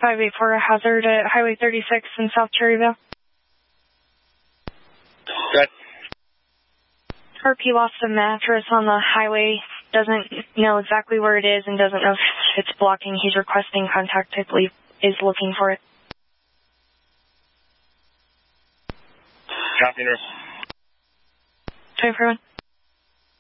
584 hazard at Highway 36 in South Cherryville. Good. RP lost a mattress on the highway, doesn't know exactly where it is and doesn't know if it's blocking. He's requesting contact. I believe is looking for it. Copy, nurse. 241.